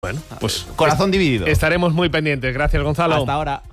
Bueno, pues corazón dividido. Estaremos muy pendientes. Gracias, Gonzalo. Hasta ahora.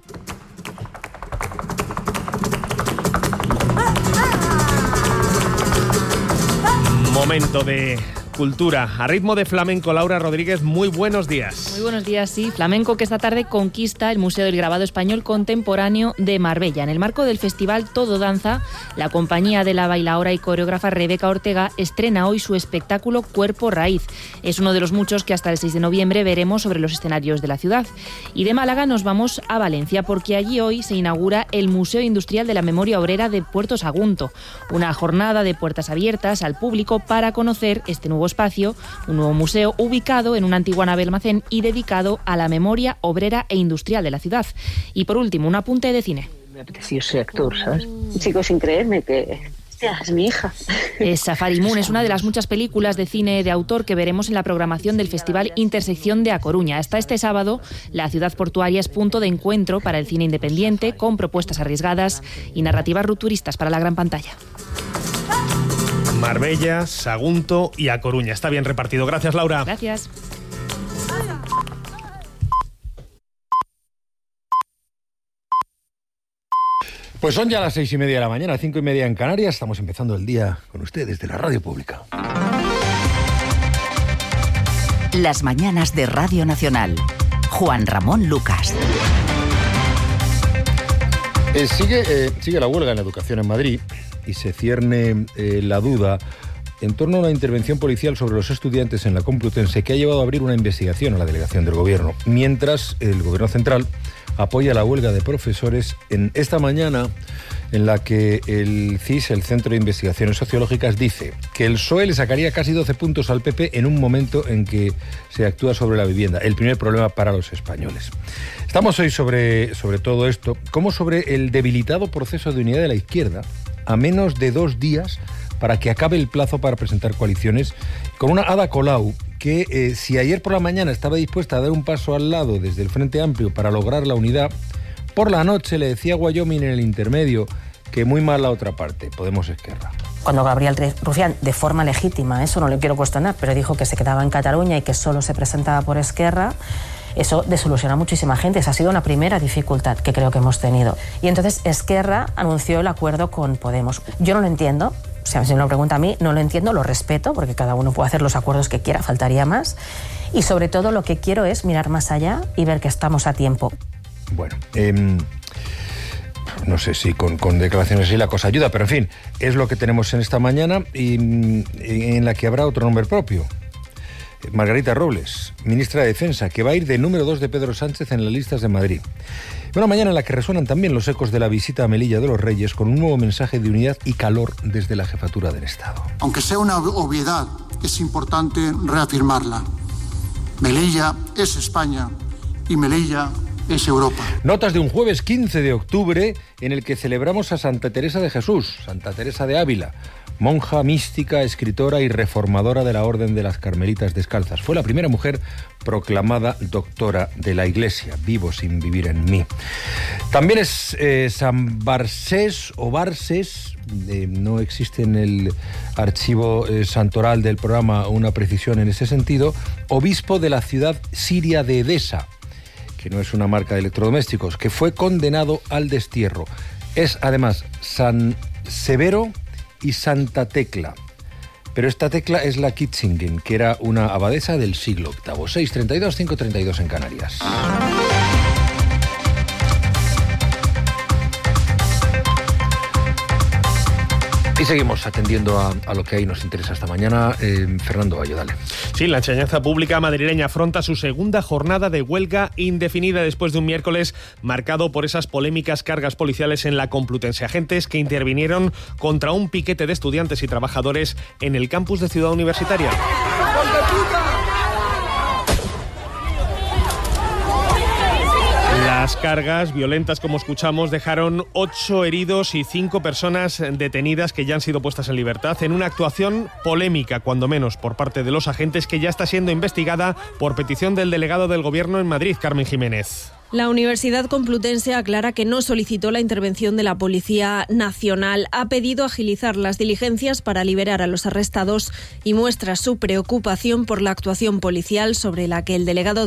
Momento de cultura. A ritmo de flamenco, Laura Rodríguez, muy buenos días. Muy buenos días, sí. Flamenco que esta tarde conquista el Museo del Grabado Español Contemporáneo de Marbella. En el marco del festival Todo Danza, la compañía de la bailaora y coreógrafa Rebeca Ortega estrena hoy su espectáculo Cuerpo Raíz. Es uno de los muchos que hasta el 6 de noviembre veremos sobre los escenarios de la ciudad. Y de Málaga nos vamos a Valencia, porque allí hoy se inaugura el Museo Industrial de la Memoria Obrera de Puerto Sagunto. Una jornada de puertas abiertas al público para conocer este nuevo espacio, un nuevo museo ubicado en una antigua nave almacén y dedicado a la memoria obrera e industrial de la ciudad. Y por último, un apunte de cine. Me apeteció ser actor, ¿sabes? Chicos, sin creerme que... es mi hija. Safari Moon es una de las muchas películas de cine de autor que veremos en la programación del Festival Intersección de A Coruña. Hasta este sábado, la ciudad portuaria es punto de encuentro para el cine independiente, con propuestas arriesgadas y narrativas rupturistas para la gran pantalla. Marbella, Sagunto y A Coruña. Está bien repartido. Gracias, Laura. Gracias. Pues son ya las 6:30 de la mañana, 5:30 en Canarias. Estamos empezando el día con ustedes desde la Radio Pública. Las mañanas de Radio Nacional. Juan Ramón Lucas. Sigue la huelga en la educación en Madrid y se cierne la duda en torno a una intervención policial sobre los estudiantes en la Complutense que ha llevado a abrir una investigación a la delegación del Gobierno, mientras el Gobierno Central apoya la huelga de profesores en esta mañana en la que el CIS, el Centro de Investigaciones Sociológicas, dice que el PSOE le sacaría casi 12 puntos al PP en un momento en que se actúa sobre la vivienda, el primer problema para los españoles. Estamos hoy sobre todo esto, como sobre el debilitado proceso de unidad de la izquierda, a menos de 2 días para que acabe el plazo para presentar coaliciones, con una Ada Colau que si ayer por la mañana estaba dispuesta a dar un paso al lado desde el Frente Amplio para lograr la unidad, por la noche le decía a Wyoming en el intermedio que muy mal la otra parte, Podemos Esquerra. Cuando Gabriel Rufián, de forma legítima, eso no lo quiero cuestionar, pero dijo que se quedaba en Cataluña y que solo se presentaba por Esquerra, eso desilusiona a muchísima gente. Esa ha sido una primera dificultad que creo que hemos tenido. Y entonces Esquerra anunció el acuerdo con Podemos. Yo no lo entiendo. O sea, si me lo pregunta a mí, no lo entiendo, lo respeto, porque cada uno puede hacer los acuerdos que quiera, faltaría más. Y sobre todo lo que quiero es mirar más allá y ver que estamos a tiempo. Bueno, no sé si con declaraciones así la cosa ayuda, pero en fin, es lo que tenemos en esta mañana y en la que habrá otro nombre propio. Margarita Robles, ministra de Defensa, que va a ir de número 2 de Pedro Sánchez en las listas de Madrid. Una mañana en la que resuenan también los ecos de la visita a Melilla de los Reyes con un nuevo mensaje de unidad y calor desde la jefatura del Estado. Aunque sea una obviedad, es importante reafirmarla. Melilla es España y Melilla es Europa. Notas de un jueves 15 de octubre en el que celebramos a Santa Teresa de Jesús, Santa Teresa de Ávila, monja mística, escritora y reformadora de la Orden de las Carmelitas Descalzas. Fue la primera mujer proclamada doctora de la Iglesia. Vivo sin vivir en mí. También es San Barcés o Barses, no existe en el archivo santoral del programa una precisión en ese sentido, obispo de la ciudad siria de Edesa, que no es una marca de electrodomésticos, que fue condenado al destierro. Es además San Severo y Santa Tecla. Pero esta Tecla es la Kitzingen, que era una abadesa del siglo VIII. 6:32, 5:32 en Canarias. Y seguimos atendiendo a lo que ahí nos interesa esta mañana. Fernando Bayo, dale. Sí, la enseñanza pública madrileña afronta su segunda jornada de huelga indefinida después de un miércoles marcado por esas polémicas cargas policiales en la Complutense. Agentes que intervinieron contra un piquete de estudiantes y trabajadores en el campus de Ciudad Universitaria. Las cargas violentas, como escuchamos, dejaron 8 heridos y 5 personas detenidas que ya han sido puestas en libertad en una actuación polémica, cuando menos, por parte de los agentes, que ya está siendo investigada por petición del delegado del Gobierno en Madrid, Carmen Jiménez. La Universidad Complutense aclara que no solicitó la intervención de la Policía Nacional. Ha pedido agilizar las diligencias para liberar a los arrestados y muestra su preocupación por la actuación policial, sobre la que el delegado